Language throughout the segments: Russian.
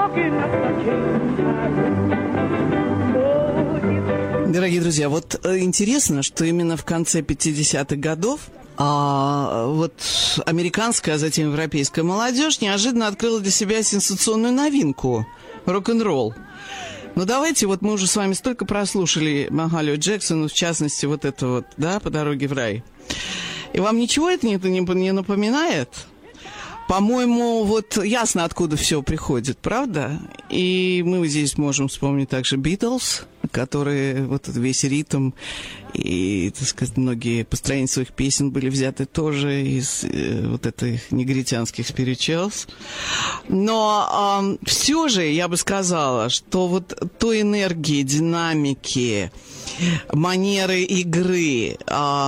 Дорогие друзья, вот интересно, что именно в конце 50-х годов вот американская, а затем европейская молодежь неожиданно открыла для себя сенсационную новинку – рок-н-ролл. Ну, давайте, вот мы уже с вами столько прослушали Махалию Джексону, в частности, вот это вот, да, «По дороге в рай». И вам ничего это не напоминает? По-моему, вот ясно, откуда все приходит, правда? И мы здесь можем вспомнить также «Битлз», которые вот весь ритм и, так сказать, многие построения своих песен были взяты тоже из вот этих негритянских спиричуалс. Но все же я бы сказала, что вот той энергии, динамики, манеры игры,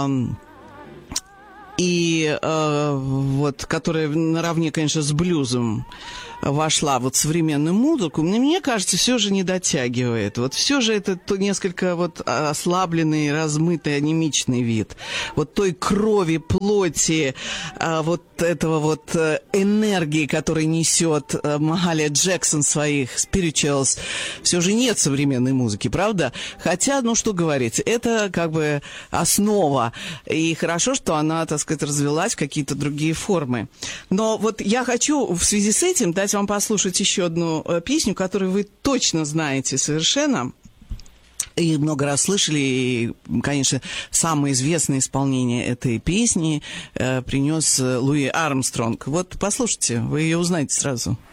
и вот, которая наравне, конечно, с блюзом вошла вот в современную музыку, мне кажется, все же не дотягивает. Вот все же это несколько вот ослабленный, размытый, анемичный вид. Вот той крови, плоти, вот этого вот энергии, которую несет Махалия Джексон в своих spirituals, все же нет современной музыки, правда? Хотя, ну что говорить, это как бы основа. И хорошо, что она, так сказать, развилась в какие-то другие формы. Но вот я хочу в связи с этим дать вам послушать еще одну песню, которую вы точно знаете совершенно. И много раз слышали, и, конечно, самое известное исполнение этой песни принес Луи Армстронг. Вот послушайте, вы ее узнаете сразу.